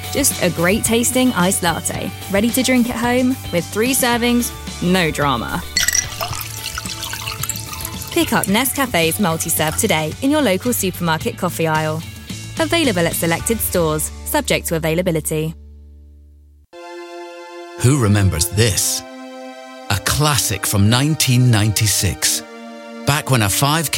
Just a great tasting iced latte, ready to drink at home with 3 servings, no drama. Pick up Nescafe's multi-serve today in your local supermarket coffee aisle. Available at selected stores, subject to availability. Who remembers this? A classic from 1996. Back when a 5K